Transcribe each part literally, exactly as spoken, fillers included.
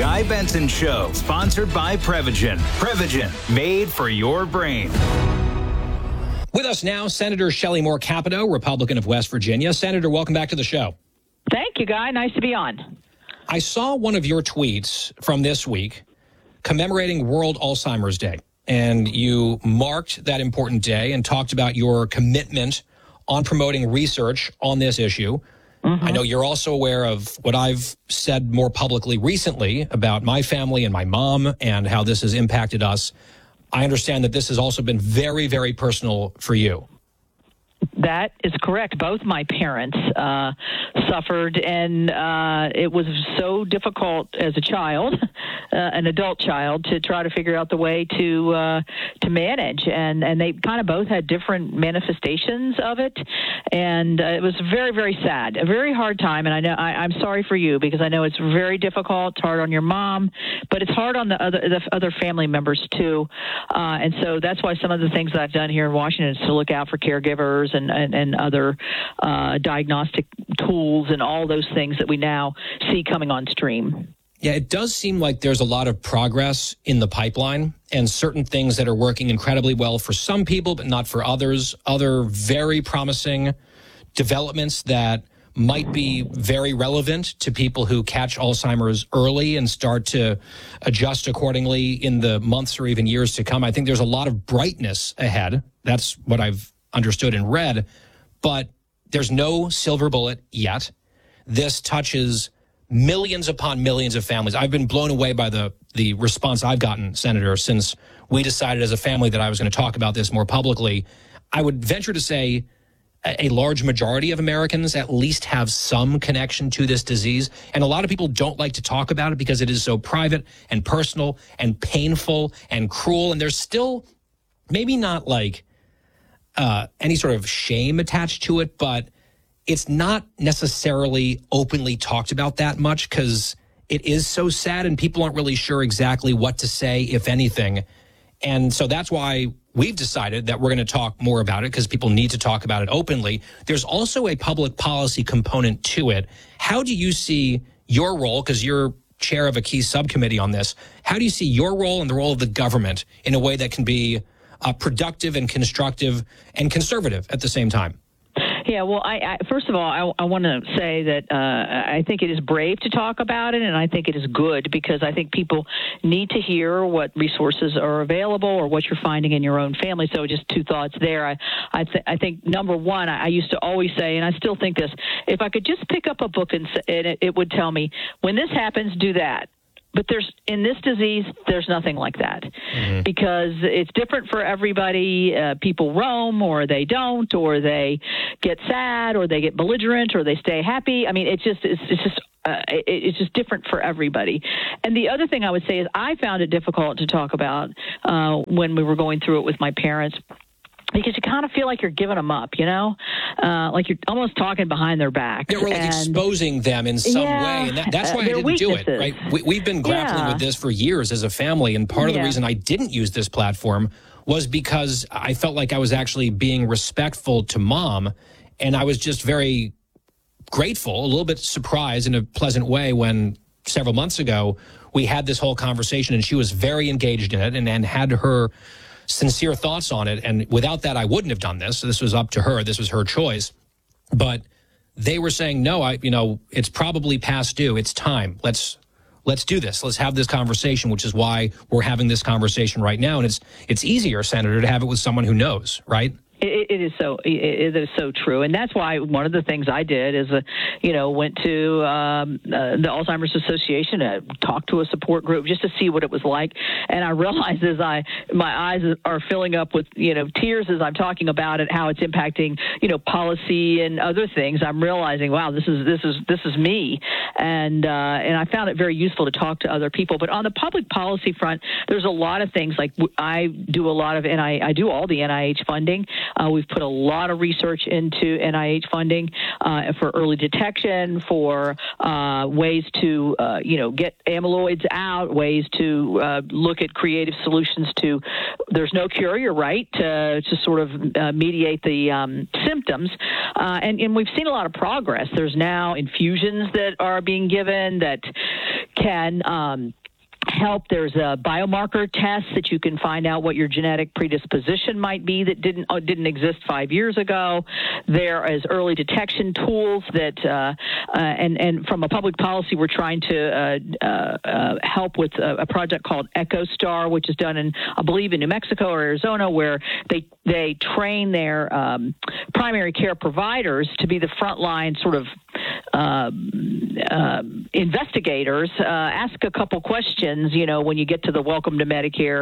Guy Benson Show, sponsored by Prevagen. Prevagen, made for your brain. With us now, Senator Shelley Moore Capito, Republican of West Virginia. Senator, welcome back to the show. Thank you, Guy. Nice to be on. I saw one of your tweets from this week commemorating World Alzheimer's Day, and you marked that important day and talked about your commitment on promoting research on this issue. Mm-hmm. I know you're also aware of what I've said more publicly recently about my family and my mom and how this has impacted us. I understand that this has also been very, very personal for you. That is correct. Both my parents uh, suffered, and uh, it was so difficult as a child, uh, an adult child, to try to figure out the way to uh, to manage. And, and they kind of both had different manifestations of it, and uh, it was very, very sad, a very hard time. And I know I, I'm sorry for you because I know it's very difficult. It's hard on your mom, but it's hard on the other the other family members too. Uh, and so that's why some of the things that I've done here in Washington is to look out for caregivers and and, and other uh, diagnostic tools and all those things that we now see coming on stream. Yeah, it does seem like there's a lot of progress in the pipeline and certain things that are working incredibly well for some people, but not for others. Other very promising developments that might be very relevant to people who catch Alzheimer's early and start to adjust accordingly in the months or even years to come. I think there's a lot of brightness ahead. That's what I've understood and read, but there's no silver bullet yet. This touches millions upon millions of families. I've been blown away by the the response I've gotten, Senator, since we decided as a family that I was going to talk about this more publicly. I would venture to say a, a large majority of Americans at least have some connection to this disease, and a lot of people don't like to talk about it because it is so private and personal and painful and cruel, and there's still maybe not like Uh, any sort of shame attached to it, but it's not necessarily openly talked about that much because it is so sad and people aren't really sure exactly what to say, if anything. And so that's why we've decided that we're going to talk more about it because people need to talk about it openly. There's also a public policy component to it. How do you see your role, because you're chair of a key subcommittee on this, how do you see your role and the role of the government in a way that can be Uh, productive and constructive and conservative at the same time? Yeah, well, I, I first of all, I, I want to say that uh, I think it is brave to talk about it, and I think it is good because I think people need to hear what resources are available or what you're finding in your own family. So just two thoughts there. I I, th- I think, number one, I, I used to always say, and I still think this, if I could just pick up a book and, and it, it would tell me, when this happens, do that. But there's in this disease, there's nothing like that mm-hmm. because it's different for everybody. Uh, people roam or they don't, or they get sad or they get belligerent or they stay happy. I mean, it's just it's, it's just uh, it, it's just different for everybody. And the other thing I would say is I found it difficult to talk about uh, when we were going through it with my parents, because you kind of feel like you're giving them up, you know, uh, like you're almost talking behind their back. Yeah, we're like and, exposing them in some yeah, way. And that, that's why uh, I didn't weaknesses. do it, right? We, we've been grappling yeah. with this for years as a family. And part of yeah. the reason I didn't use this platform was because I felt like I was actually being respectful to Mom. And I was just very grateful, a little bit surprised in a pleasant way when several months ago we had this whole conversation and she was very engaged in it and, and had her sincere thoughts on it. And without that, I wouldn't have done this. This was up to her. This was her choice. But they were saying, no, I, you know, it's probably past due. It's time. Let's let's do this. Let's have this conversation, which is why we're having this conversation right now. And it's it's easier, Senator, to have it with someone who knows, right? It, it is so it is so true, and that's why one of the things I did is, uh, you know, went to um, uh, the Alzheimer's Association, uh, talked to a support group just to see what it was like, and I realized as I my eyes are filling up with you know tears as I'm talking about it, how it's impacting you know policy and other things. I'm realizing, wow, this is this is this is me, and uh, and I found it very useful to talk to other people. But on the public policy front, there's a lot of things like I do a lot of N I I do all the N I H funding. Uh, we've put a lot of research into N I H funding uh, for early detection, for uh, ways to, uh, you know, get amyloids out, ways to uh, look at creative solutions to, there's no cure, you're right, to, to sort of uh, mediate the um, symptoms. Uh, and, and we've seen a lot of progress. There's now infusions that are being given that can um, help. There's a biomarker test that you can find out what your genetic predisposition might be that didn't uh, didn't exist five years ago. There is early detection tools that, uh, uh, and and from a public policy, we're trying to uh, uh, uh, help with a, a project called EchoStar, which is done in, I believe, in New Mexico or Arizona, where they they train their um, primary care providers to be the frontline sort of uh, uh, investigators. Uh, ask a couple questions, you know, when you get to the Welcome to Medicare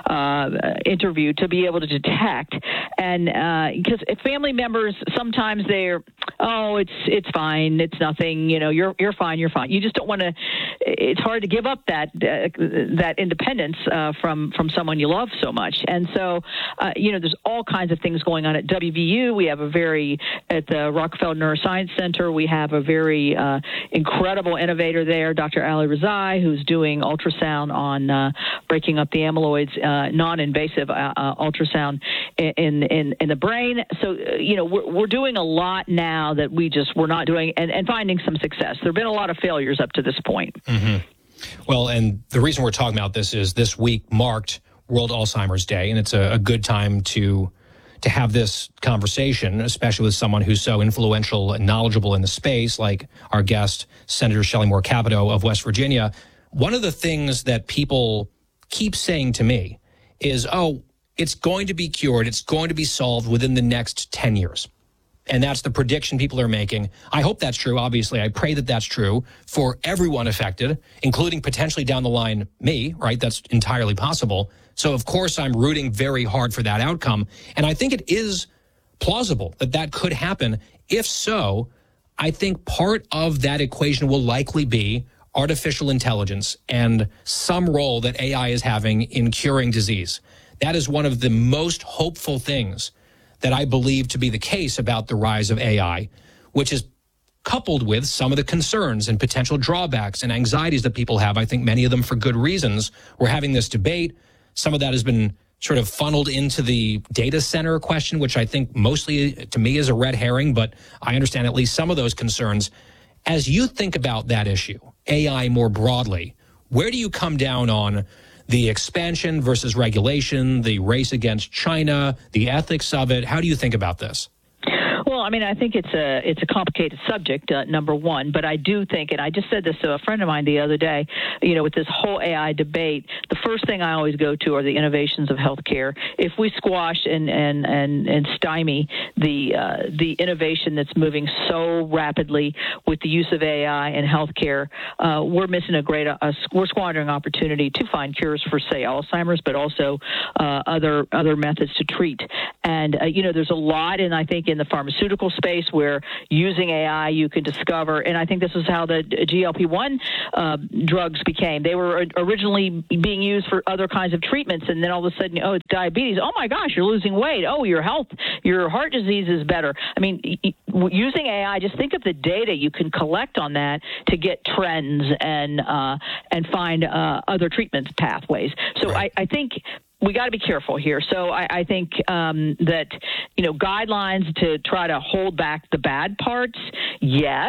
uh, interview to be able to detect. And because uh, family members, sometimes they're, oh, it's it's fine, it's nothing, you know, you're you're fine, you're fine. You just don't want to. It's hard to give up that uh, that independence uh, from from someone you love so much. And so, uh, you know, there's all kinds of things going on at W V U. We have a very at the Rockefeller Neuroscience Center. We have a very uh, incredible innovator there, Doctor Ali Rezai, who's doing ultrasound on uh, breaking up the amyloids, uh, non-invasive uh, uh, ultrasound in, in in the brain. So, uh, you know, we're, we're doing a lot now that we just were not doing, and, and finding some success. There have been a lot of failures up to this point. Mm-hmm. Well, and the reason we're talking about this is this week marked World Alzheimer's Day, and it's a, a good time to to have this conversation, especially with someone who's so influential and knowledgeable in the space, like our guest, Senator Shelley Moore Capito of West Virginia. One of the things that people keep saying to me is, oh, it's going to be cured, it's going to be solved within the next ten years. And that's the prediction people are making. I hope that's true, obviously. I pray that that's true for everyone affected, including potentially down the line me, right? That's entirely possible. So, of course, I'm rooting very hard for that outcome. And I think it is plausible that that could happen. If so, I think part of that equation will likely be artificial intelligence and some role that A I is having in curing disease. That is one of the most hopeful things that I believe to be the case about the rise of A I, which is coupled with some of the concerns and potential drawbacks and anxieties that people have. I think many of them for good reasons. We're having this debate. Some of that has been sort of funneled into the data center question, which I think mostly to me is a red herring, but I understand at least some of those concerns. As you think about that issue, A I more broadly, where do you come down on the expansion versus regulation, the race against China, the ethics of it? How do you think about this? Well, I mean, I think it's a it's a complicated subject, uh, number one. But I do think, and I just said this to a friend of mine the other day, you know, with this whole A I debate, the first thing I always go to are the innovations of healthcare. If we squash and and and, and stymie the uh, the innovation that's moving so rapidly with the use of A I in healthcare, uh, we're missing a great, uh, we're squandering opportunity to find cures for, say, Alzheimer's, but also uh, other other methods to treat. And uh, you know, there's a lot, and I think in the pharmaceutical space where using A I you can discover, and I think this is how the G L P one uh, drugs became. They were originally being used for other kinds of treatments, and then all of a sudden, oh, it's diabetes. Oh my gosh, you're losing weight. Oh, your health, your heart disease is better. I mean, using A I, just think of the data you can collect on that to get trends and uh, and find uh, other treatment pathways. So right. I, I think we got to be careful here. So I, I think um, that, you know, guidelines to try to hold back the bad parts, yes,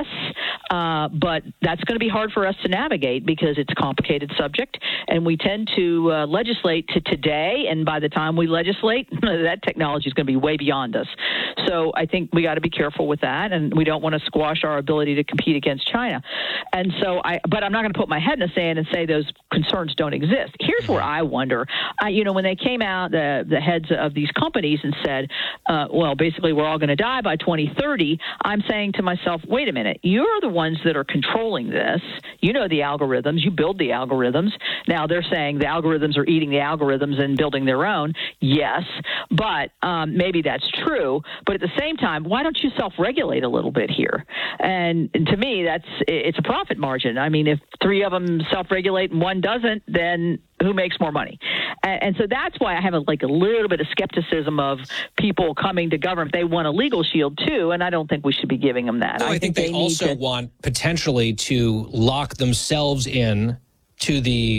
uh, but that's going to be hard for us to navigate because it's a complicated subject, and we tend to uh, legislate to today, and by the time we legislate, that technology is going to be way beyond us. So I think we got to be careful with that, and we don't want to squash our ability to compete against China. And so I, but I'm not going to put my head in the sand and say those concerns don't exist. Here's where I wonder, I, you know, when they came out, the, the heads of these companies, and said, uh, well, basically we're all going to die by twenty thirty, I'm saying to myself, wait a minute, you're the ones that are controlling this. You know the algorithms. You build the algorithms. Now they're saying the algorithms are eating the algorithms and building their own. Yes, but um, maybe that's true. But at the same time, why don't you self-regulate a little bit here? And, and to me, that's it's a profit margin. I mean, if three of them self-regulate and one doesn't, then who makes more money? And, and so that's why I have a, like a little bit of skepticism of people coming to government. They want a legal shield too, and I don't think we should be giving them that. No, I, I think, think they, they also to... want potentially to lock themselves in to the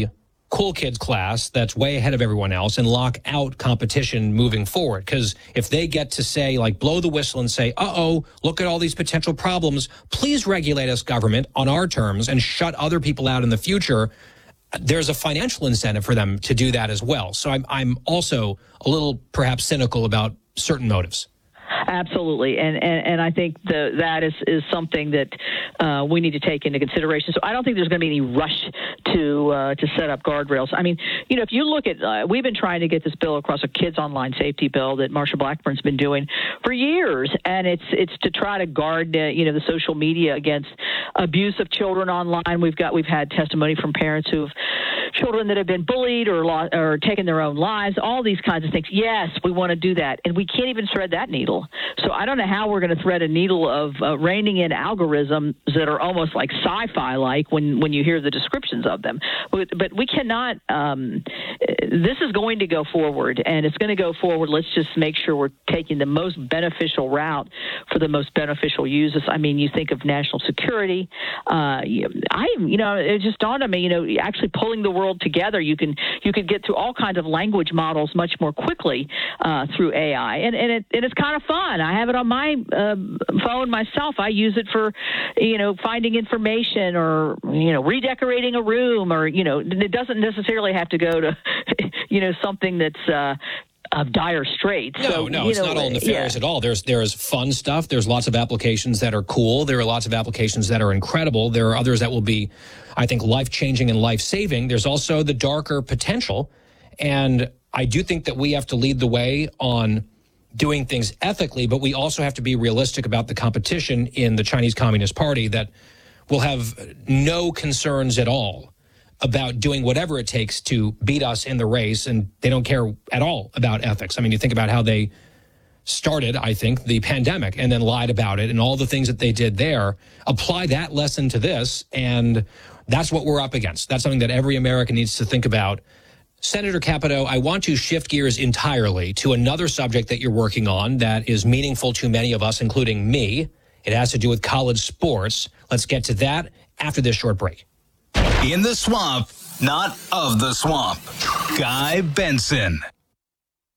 cool kids class that's way ahead of everyone else and lock out competition moving forward. Because if they get to say, like, blow the whistle and say, uh-oh, look at all these potential problems, please regulate us, government, on our terms and shut other people out in the future, there's a financial incentive for them to do that as well. So I'm, I'm also a little perhaps cynical about certain motives. Absolutely, and, and and I think the, that is is something that uh, we need to take into consideration. So I don't think there's going to be any rush to uh, to set up guardrails. I mean, you know, if you look at, uh, we've been trying to get this bill across, a kids online safety bill that Marsha Blackburn's been doing for years, and it's it's to try to guard uh, you know the social media against abuse of children online. We've got we've had testimony from parents who've children that have been bullied or lost, or taken their own lives, all these kinds of things. Yes, we want to do that, and we can't even thread that needle. So I don't know how we're going to thread a needle of uh, reining in algorithms that are almost like sci-fi like when, when you hear the descriptions of them. But, but we cannot, um, this is going to go forward, and it's going to go forward. Let's just make sure we're taking the most beneficial route for the most beneficial users. I mean, you think of national security. Uh, I, you know, it just dawned on me, you know, actually pulling the world together, you can you can get through all kinds of language models much more quickly uh, through A I, and and, it, and it's kind of fun. I have it on my uh, phone myself. I use it for, you know, finding information or, you know, redecorating a room, or, you know, it doesn't necessarily have to go to, you know, something that's uh, of dire straits. No, so, no, it's know, not all nefarious yeah. at all. There's there's fun stuff. There's lots of applications that are cool. There are lots of applications that are incredible. There are others that will be, I think, life-changing and life-saving. There's also the darker potential. And I do think that we have to lead the way on doing things ethically, but we also have to be realistic about the competition in the Chinese Communist Party that will have no concerns at all about doing whatever it takes to beat us in the race, and they don't care at all about ethics. I mean, you think about how they started, I think, the pandemic and then lied about it and all the things that they did there. Apply that lesson to this, and that's what we're up against. That's something that every American needs to think about. Senator Capito, I want to shift gears entirely to another subject that you're working on that is meaningful to many of us, including me. It has to do with college sports. Let's get to that after this short break. In the swamp, not of the swamp. Guy Benson.